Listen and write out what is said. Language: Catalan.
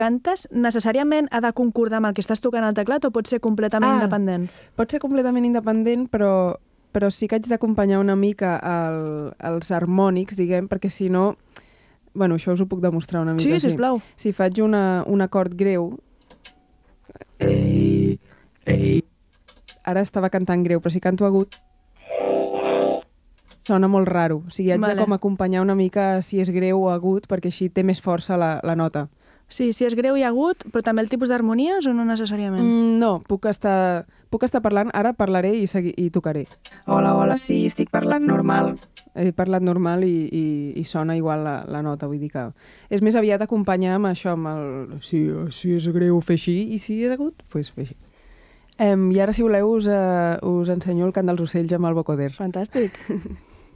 cantes, necessàriament ha de concordar amb el que estàs tocant al teclat o pot ser completament independent? Pot ser completament independent, però sí que haig d'acompanyar una mica els harmònics, diguem, perquè si no... Bueno, això us ho puc demostrar una mica. Sí, sisplau. Si faig un acord greu... Ara estava cantant greu, però si canto agut... Sona molt raro. O sigui, haig de com acompanyar una mica si és greu o agut, perquè així té més força la nota. Sí, si és greu i agut, però també el tipus d'harmonies o no necessàriament? No, puc estar parlant, ara parlaré i tocaré. Hola, sí, estic parlant normal. He parlat normal i sona igual la nota, vull dir que... És més aviat acompanyar amb això, amb el... Si és greu fer així, i si és agut, doncs fer així. I ara, si voleu, us ensenyo el cant dels ocells amb el vocoder. Fantàstic.